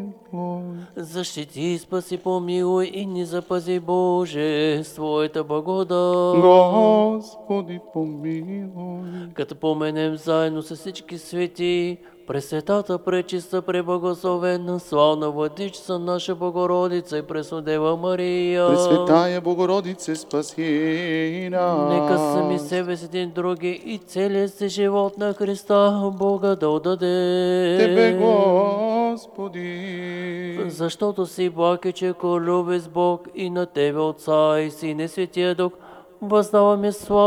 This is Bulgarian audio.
Защити, спаси, помилуй и ни запази, Боже, с Твоята благодат. Господи, помилуй. Като поменем заедно с всички свети, Пресветата, пречиста, преблагословена, славна Владичица, наша Богородица и Преснодева Мария. Пресветая Богородице, спаси нас. Нека сами себе си един други и целият си живот на Христа Бога да отдаде. Тебе, Господи. Защото си благ и чеко любец Бог и на Тебе, Отца и Сина и Светия Дух, възнаваме слава